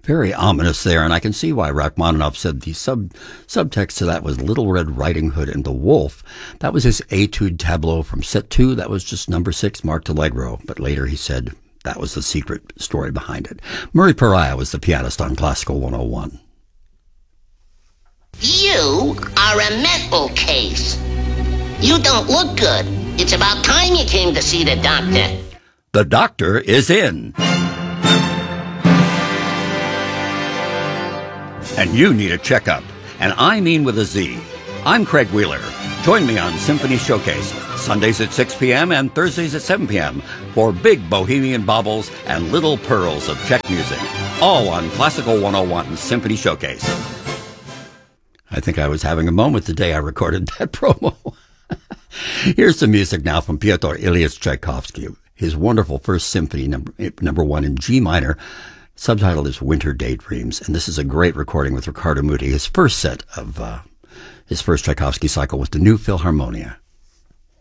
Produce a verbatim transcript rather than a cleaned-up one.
Very ominous there, and I can see why Rachmaninoff said the sub subtext to that was Little Red Riding Hood and the Wolf. That was his etude tableau from set two. That was just number six, marked Allegro. But later he said that was the secret story behind it. Murray Pariah was the pianist on Classical one oh one. You are a mental case. You don't look good. It's about time you came to see the doctor. The doctor is in. And you need a checkup, and I mean with a Z. I'm Craig Wheeler. Join me on Symphony Showcase, Sundays at six p.m. and Thursdays at seven p.m. for big bohemian baubles and little pearls of Czech music, all on Classical one oh one Symphony Showcase. I think I was having a moment the day I recorded that promo. Here's some music now from Pyotr Ilyich Tchaikovsky, his wonderful first symphony, number, number one in G minor. Subtitle is Winter Daydreams, and this is a great recording with Riccardo Muti, his first set of uh, his first Tchaikovsky cycle with the New Philharmonia.